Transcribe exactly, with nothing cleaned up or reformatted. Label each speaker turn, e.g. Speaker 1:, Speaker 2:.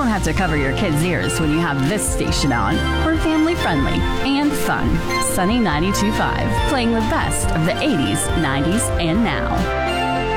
Speaker 1: don't have to cover your kids' ears when you have this station on. We're family friendly and fun. Sunny ninety-two point five, playing the best of the eighties, nineties, and now.